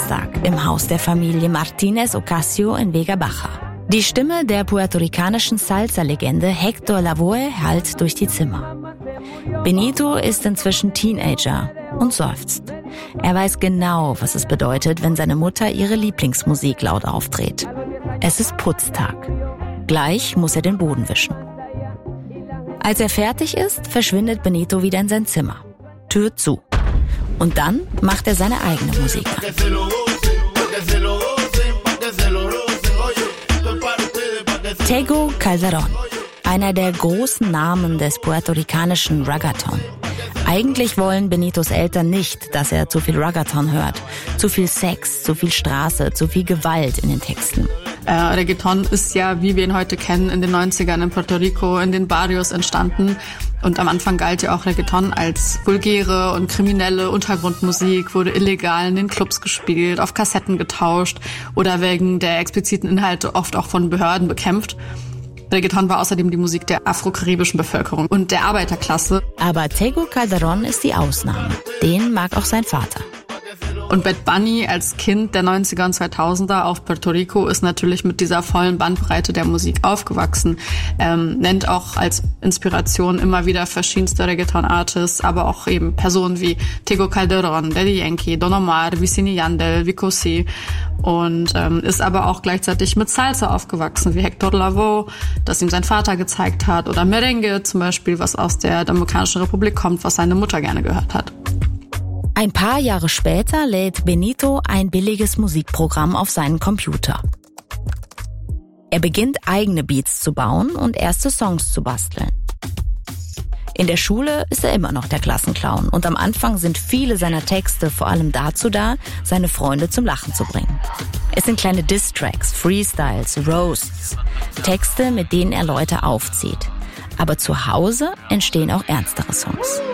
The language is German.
Geburtstag im Haus der Familie Martínez Ocasio in Vega Baja. Die Stimme der puerto-ricanischen Salsa-Legende Héctor Lavoe hallt durch die Zimmer. Benito ist inzwischen Teenager und seufzt. Er weiß genau, was es bedeutet, wenn seine Mutter ihre Lieblingsmusik laut aufdreht. Es ist Putztag. Gleich muss er den Boden wischen. Als er fertig ist, verschwindet Benito wieder in sein Zimmer. Tür zu. Und dann macht er seine eigene Musik an. Tego Calderón, einer der großen Namen des puerto-ricanischen Reggaeton. Eigentlich wollen Benitos Eltern nicht, dass er zu viel Reggaeton hört. Zu viel Sex, zu viel Straße, zu viel Gewalt in den Texten. Reggaeton ist ja, wie wir ihn heute kennen, in den 90ern in Puerto Rico, in den Barrios entstanden. Und am Anfang galt ja auch Reggaeton als vulgäre und kriminelle Untergrundmusik, wurde illegal in den Clubs gespielt, auf Kassetten getauscht oder wegen der expliziten Inhalte oft auch von Behörden bekämpft. Reggaeton war außerdem die Musik der afrokaribischen Bevölkerung und der Arbeiterklasse. Aber Tego Calderón ist die Ausnahme. Den mag auch sein Vater. Und Bad Bunny als Kind der 90er und 2000er auf Puerto Rico ist natürlich mit dieser vollen Bandbreite der Musik aufgewachsen. Nennt auch als Inspiration immer wieder verschiedenste Reggaeton-Artists, aber auch eben Personen wie Tego Calderón, Daddy Yankee, Don Omar, Wisin y Yandel, Vico C. Und ist aber auch gleichzeitig mit Salsa aufgewachsen, wie Héctor Lavoe, das ihm sein Vater gezeigt hat, oder Merengue zum Beispiel, was aus der Dominikanischen Republik kommt, was seine Mutter gerne gehört hat. Ein paar Jahre später lädt Benito ein billiges Musikprogramm auf seinen Computer. Er beginnt eigene Beats zu bauen und erste Songs zu basteln. In der Schule ist er immer noch der Klassenclown und am Anfang sind viele seiner Texte vor allem dazu da, seine Freunde zum Lachen zu bringen. Es sind kleine Diss-Tracks, Freestyles, Roasts, Texte, mit denen er Leute aufzieht. Aber zu Hause entstehen auch ernstere Songs.